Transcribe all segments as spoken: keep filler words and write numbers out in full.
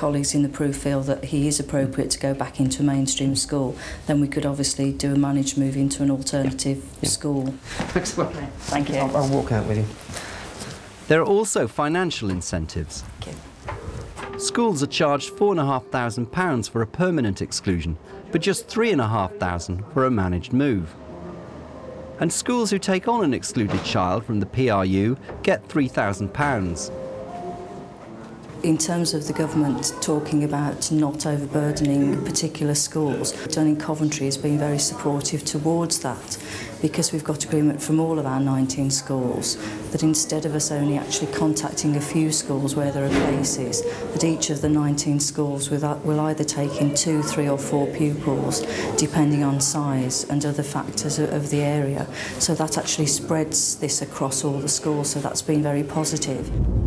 colleagues in the P R U feel that he is appropriate to go back into a mainstream school, then we could obviously do a managed move into an alternative yeah. school. Thanks a lot. Thank you. I'll, I'll walk out with you. There are also financial incentives. Thank you. Schools are charged four thousand five hundred pounds for a permanent exclusion, but just three thousand five hundred pounds for a managed move. And schools who take on an excluded child from the P R U get three thousand pounds. In terms of the government talking about not overburdening particular schools, Done in Coventry has been very supportive towards that, because we've got agreement from all of our nineteen schools that instead of us only actually contacting a few schools where there are places, that each of the nineteen schools will either take in two, three or four pupils, depending on size and other factors of the area. So that actually spreads this across all the schools, so that's been very positive.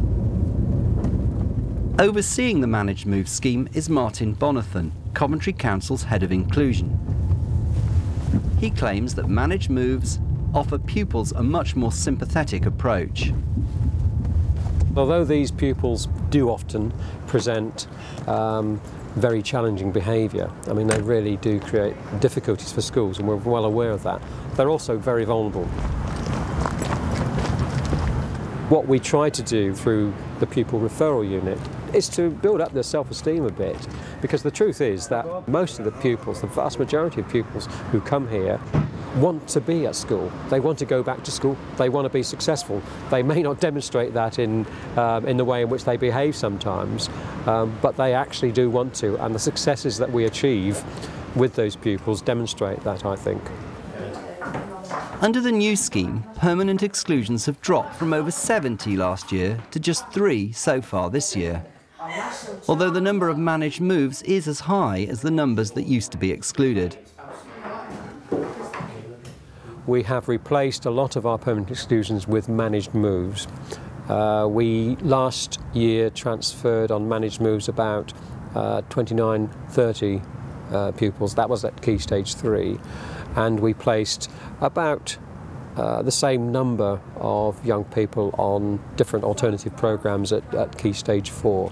Overseeing the Managed Move scheme is Martin Bonathan, Coventry Council's head of inclusion. He claims that managed moves offer pupils a much more sympathetic approach. Although these pupils do often present um, very challenging behaviour, I mean they really do create difficulties for schools, and we're well aware of that, they're also very vulnerable. What we try to do through the pupil referral unit is to build up their self-esteem a bit, because the truth is that most of the pupils, the vast majority of pupils who come here, want to be at school. They want to go back to school. They want to be successful. They may not demonstrate that in, um, in the way in which they behave sometimes, um, but they actually do want to, and the successes that we achieve with those pupils demonstrate that, I think. Under the new scheme, permanent exclusions have dropped from over seventy last year to just three so far this year. Although the number of managed moves is as high as the numbers that used to be excluded. We have replaced a lot of our permanent exclusions with managed moves. Uh, we last year transferred on managed moves about uh, twenty-nine, thirty uh, pupils. That was at Key Stage three. And we placed about uh, the same number of young people on different alternative programmes at, at Key Stage four.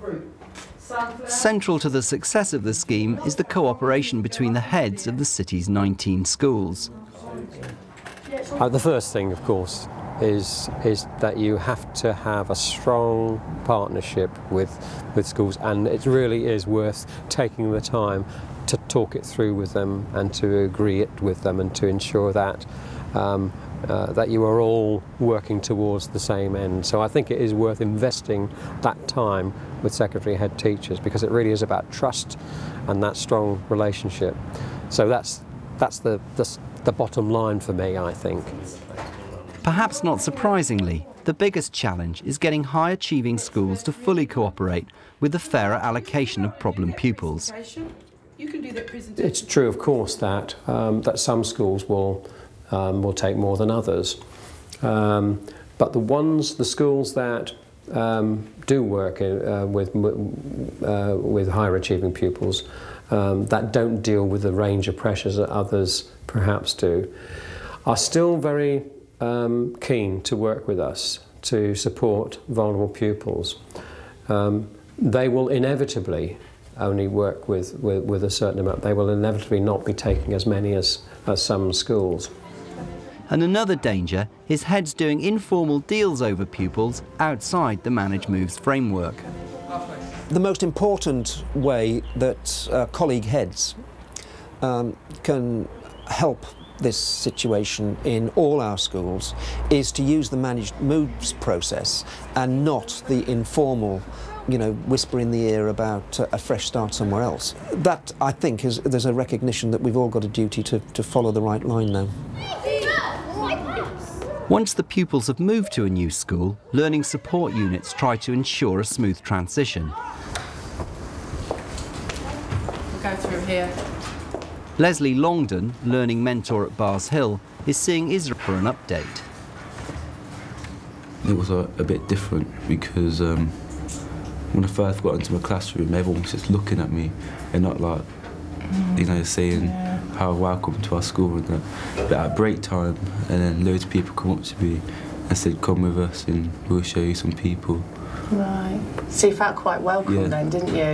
Central to the success of the scheme is the cooperation between the heads of the city's nineteen schools. Uh, the first thing, of course, is, is that you have to have a strong partnership with, with schools, and it really is worth taking the time to talk it through with them and to agree it with them and to ensure that um, uh, that you are all working towards the same end. So I think it is worth investing that time with secondary head teachers, because it really is about trust and that strong relationship. So that's that's the the, the bottom line for me, I think. Perhaps not surprisingly, the biggest challenge is getting high-achieving schools to fully cooperate with the fairer allocation of problem pupils. It's true, of course, that um, that some schools will um, will take more than others, um, but the ones, the schools that um, do work in, uh, with uh, with higher achieving pupils, um, that don't deal with the range of pressures that others perhaps do, are still very um, keen to work with us to support vulnerable pupils. Um, they will inevitably only work with, with, with a certain amount. They will inevitably not be taking as many as, as some schools. And another danger is heads doing informal deals over pupils outside the Managed Moves framework. The most important way that uh, colleague heads um, can help this situation in all our schools is to use the Managed Moves process and not the informal, you know, whisper in the ear about uh, a fresh start somewhere else. That, I think, is there's a recognition that we've all got a duty to, to follow the right line now. Once the pupils have moved to a new school, learning support units try to ensure a smooth transition. We'll go through here. Leslie Longdon, learning mentor at Bars Hill, is seeing Israel for an update. It was a, a bit different because um, when I first got into my classroom, everyone was just looking at me and not like, you know, saying yeah. how welcome to our school and that. But at break time, and then loads of people come up to me and said, come with us and we'll show you some people. Right. So you felt quite welcome yeah. then, didn't you?